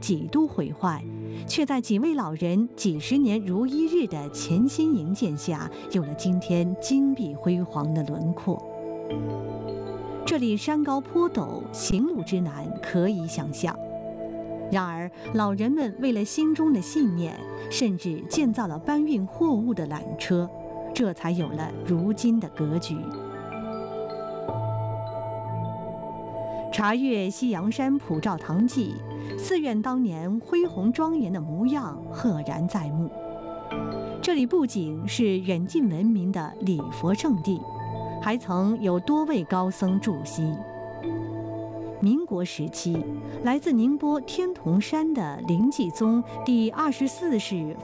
几度毁坏，却在几位老人几十年如一日的潜心营建下，有了今天金碧辉煌的轮廓。这里山高坡陡，行路之难可以想象。然而，老人们为了心中的信念，甚至建造了搬运货物的缆车，这才有了如今的格局。查阅西洋山普照堂记，寺院当年恢宏庄严的模样赫然在目。这里不仅是远近闻名的礼佛圣地，还曾有多位高僧住锡。民国时期，来自宁波天童山的临济宗第24世